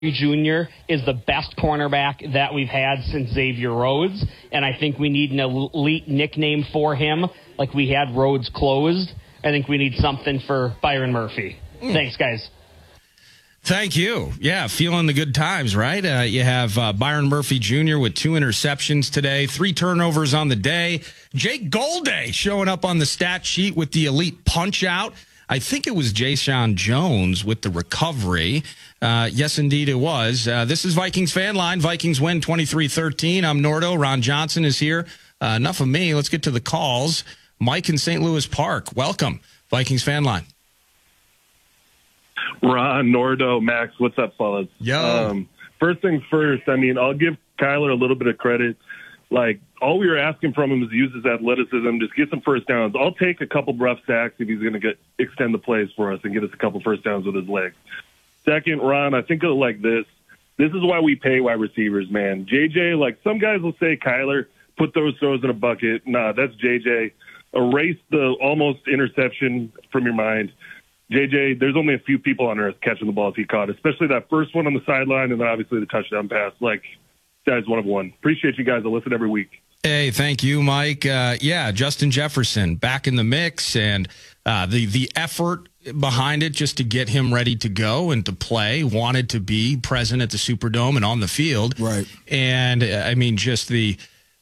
Jr. is the best cornerback that we've had since Xavier Rhodes, and I think we need an elite nickname for him, like we had Rhodes closed. I think we need something for Byron Murphy. Thanks, guys. Thank you. Yeah, feeling the good times, right? You have Byron Murphy Jr. with 2 interceptions today, 3 turnovers on the day. Jake Golday showing up on the stat sheet with the elite punch-out. I think it was Jaysean Jones with the recovery. Yes, indeed it was. This is Vikings Fan Line. Vikings win 23-13. I'm Nordo. Ron Johnson is here. Enough of me. Let's get to the calls. Mike in St. Louis Park. Welcome. Vikings Fan Line. Ron, Nordo, Max, what's up, fellas? Yo. First things first, I mean, I'll give Kyler a little bit of credit. Like, all we were asking from him is use his athleticism, just get some first downs. I'll take a couple rough sacks if he's going to extend the plays for us and get us a couple first downs with his legs. Second, Ron, I think of it like this. This is why we pay wide receivers, man. JJ, like some guys will say, Kyler, put those throws in a bucket. Nah, that's JJ. Erase the almost interception from your mind. JJ, there's only a few people on earth catching the balls he caught, especially that first one on the sideline and then obviously the touchdown pass. Like, guy's one of one. Appreciate you guys. I listen every week. Hey, thank you, Mike. Yeah, Justin Jefferson back in the mix, and the effort behind it just to get him ready to go and to play, wanted to be present at the Superdome and on the field. Right. And, I mean, just the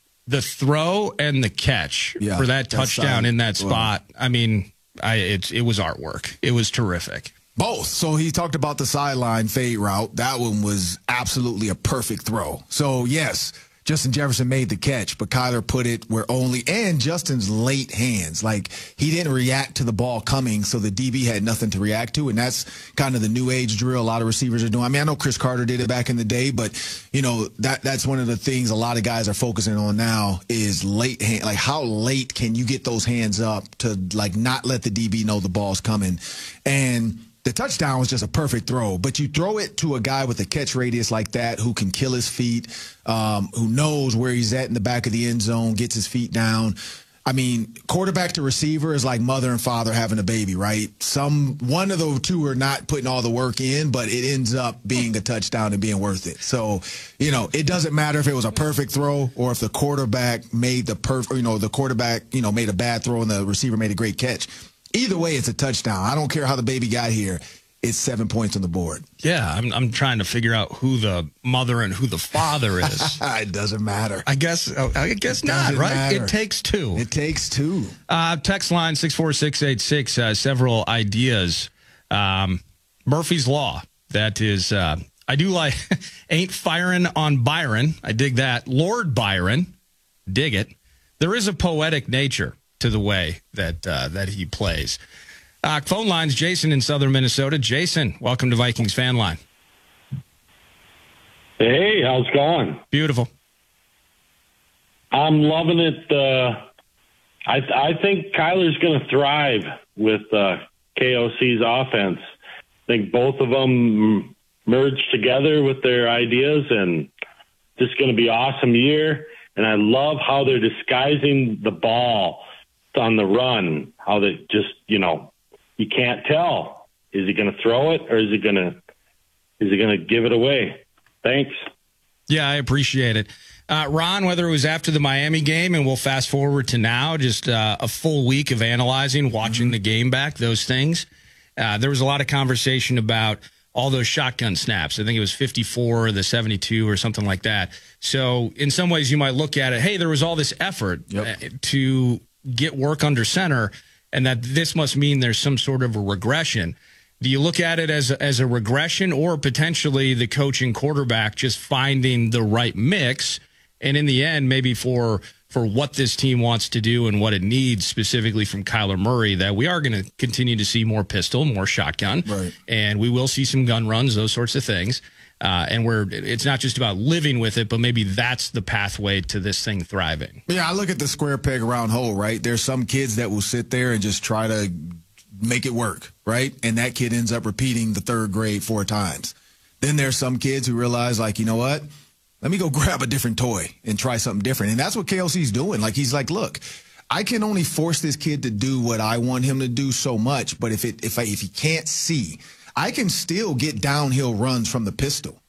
throw and the catch for that touchdown in that spot, I mean, it was artwork. It was terrific. Both. So he talked about the sideline fade route. That one was absolutely a perfect throw. So, yes, Justin Jefferson made the catch, but Kyler put it where only, and Justin's late hands. Like, he didn't react to the ball coming, so the DB had nothing to react to, and that's kind of the new age drill a lot of receivers are doing. I mean, I know Chris Carter did it back in the day, but, you know, that's one of the things a lot of guys are focusing on now is late hand. Like, how late can you get those hands up to, like, not let the DB know the ball's coming? And the touchdown was just a perfect throw, but you throw it to a guy with a catch radius like that who can kill his feet, who knows where he's at in the back of the end zone, gets his feet down. I mean, quarterback to receiver is like mother and father having a baby, right? One of the two are not putting all the work in, but it ends up being a touchdown and being worth it. So, you know, it doesn't matter if it was a perfect throw or if the quarterback made the made a bad throw and the receiver made a great catch. Either way, it's a touchdown. I don't care how the baby got here. It's 7 points on the board. Yeah, I'm trying to figure out who the mother and who the father is. It doesn't matter. I guess not, right? Matter. It takes two. It takes two. Text line 64686, several ideas. Murphy's Law. That is, I do like, ain't firing on Byron. I dig that. Lord Byron. Dig it. There is a poetic nature to the way that he plays. Phone lines, Jason in southern Minnesota. Jason, welcome to Vikings Fan Line. Hey, how's it going? Beautiful. I'm loving it. I think Kyler's going to thrive with KOC's offense. I think both of them merge together with their ideas, and just going to be an awesome year. And I love how they're disguising the ball on the run, how they just, you can't tell. Is he going to throw it or is he going to give it away? Thanks. Yeah, I appreciate it. Ron, whether it was after the Miami game, and we'll fast forward to now, just a full week of analyzing, watching the game back, those things. There was a lot of conversation about all those shotgun snaps. I think it was 54 or the 72 or something like that. So in some ways you might look at it, hey, there was all this effort to get work under center, and that this must mean there's some sort of a regression. Do you look at it as a regression, or potentially the coach and quarterback just finding the right mix, and in the end, maybe for what this team wants to do and what it needs specifically from Kyler Murray, that we are going to continue to see more pistol, more shotgun, and we will see some gun runs, those sorts of things. And it's not just about living with it, but maybe that's the pathway to this thing thriving. Yeah, I look at the square peg round hole, right? There's some kids that will sit there and just try to make it work, right? And that kid ends up repeating the third grade 4 times. Then there's some kids who realize, like, you know what? Let me go grab a different toy and try something different. And that's what KLC's doing. Like, he's like, look, I can only force this kid to do what I want him to do so much, but if he can't see, I can still get downhill runs from the pistol.